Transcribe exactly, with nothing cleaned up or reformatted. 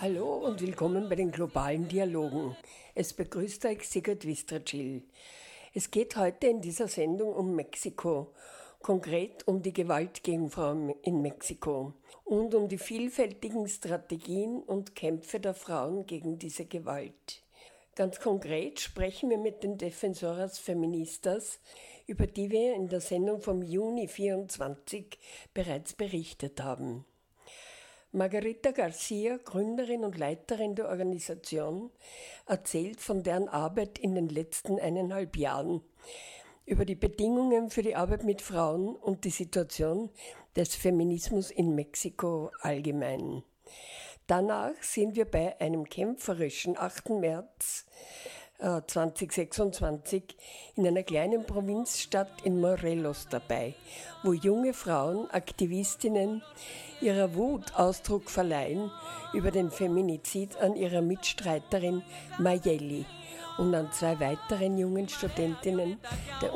Hallo und willkommen bei den globalen Dialogen. Es begrüßt euch Sigurd Wistracil. Es geht heute in dieser Sendung um Mexiko, konkret um die Gewalt gegen Frauen in Mexiko und um die vielfältigen Strategien und Kämpfe der Frauen gegen diese Gewalt. Ganz konkret sprechen wir mit den Defensoras Feministas, über die wir in der Sendung vom Juni vierundzwanzig bereits berichtet haben. Margarita Garcia, Gründerin und Leiterin der Organisation, erzählt von deren Arbeit in den letzten eineinhalb Jahren, über die Bedingungen für die Arbeit mit Frauen und die Situation des Feminismus in Mexiko allgemein. Danach sind wir bei einem kämpferischen achten März zweitausendsechsundzwanzig in einer kleinen Provinzstadt in Morelos dabei, wo junge Frauen, Aktivistinnen, ihrer Wut Ausdruck verleihen über den Feminizid an ihrer Mitstreiterin Mayeli und an zwei weiteren jungen Studentinnen der